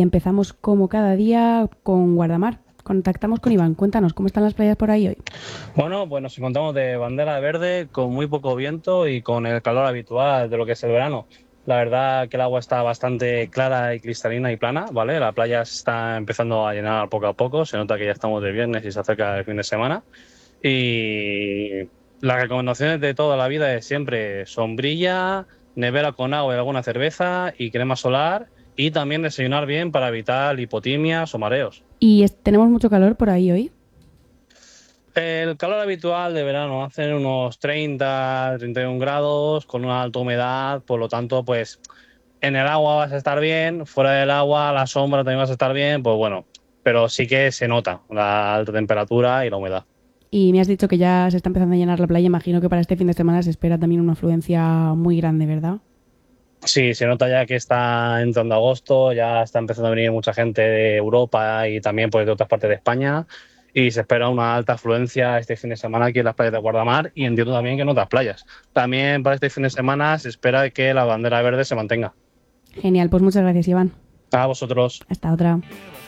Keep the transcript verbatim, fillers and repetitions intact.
empezamos como cada día con Guardamar. Contactamos con Iván. Cuéntanos, ¿cómo están las playas por ahí hoy? Bueno, pues nos encontramos de bandera verde, con muy poco viento y con el calor habitual de lo que es el verano. La verdad que el agua está bastante clara y cristalina y plana, ¿vale? La playa se está empezando a llenar poco a poco, se nota que ya estamos de viernes y se acerca el fin de semana. Y las recomendaciones de toda la vida es siempre sombrilla, nevera con agua y alguna cerveza y crema solar, y también desayunar bien para evitar hipotimias o mareos. ¿Y es- tenemos mucho calor por ahí hoy? El calor habitual de verano hace unos treinta, treinta y uno grados con una alta humedad, por lo tanto, pues en el agua vas a estar bien, fuera del agua, a la sombra también vas a estar bien, pues bueno, pero sí que se nota la alta temperatura y la humedad. Y me has dicho que ya se está empezando a llenar la playa. Imagino que para este fin de semana se espera también una afluencia muy grande, ¿verdad? Sí, se nota ya que está entrando agosto, ya está empezando a venir mucha gente de Europa y también pues, de otras partes de España, y se espera una alta afluencia este fin de semana aquí en las playas de Guardamar, y entiendo también que en otras playas. También para este fin de semana se espera que la bandera verde se mantenga. Genial, pues muchas gracias, Iván. A vosotros. Hasta otra.